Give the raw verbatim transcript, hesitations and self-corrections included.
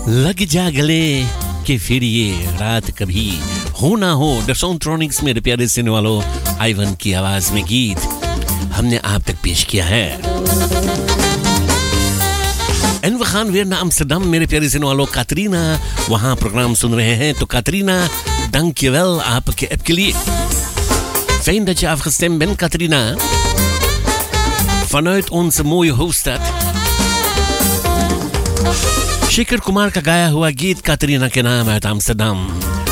लग जा गले कि फिर ये रात कभी हो ना हो। द साउंडट्रॉनिक्स मेरे प्यारे सुनने वालों, आइवन की आवाज में गीत हमने आप तक पेश किया है। N we gaan weer naar Amsterdam, मेरे प्यारे सुनने वालों। कातरीना वहाँ प्रोग्राम सुन रहे हैं, तो कातरीना dankjewel आपके ऐप के लिए। Fijn dat je afgestemd bent, Katrina. Vanuit onze mooie hoofdstad. Shekhar Kumar का गाया हुआ गीत कातरीना के नाम है, Amsterdam.